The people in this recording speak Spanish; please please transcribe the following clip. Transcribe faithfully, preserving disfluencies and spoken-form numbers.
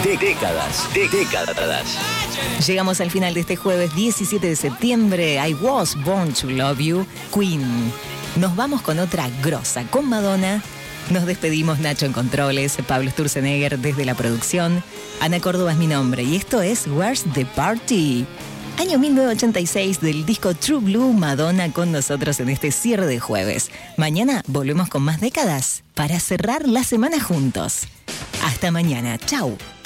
de décadas, de décadas. Llegamos al final de este jueves diecisiete de septiembre. I Was Born to Love You, Queen. Nos vamos con otra grosa, con Madonna. Nos despedimos, Nacho en controles, Pablo Sturzenegger desde la producción. Ana Córdoba es mi nombre y esto es Where's the Party? Año mil novecientos ochenta y seis del disco True Blue, Madonna con nosotros en este cierre de jueves. Mañana volvemos con más décadas para cerrar la semana juntos. Hasta mañana, chau.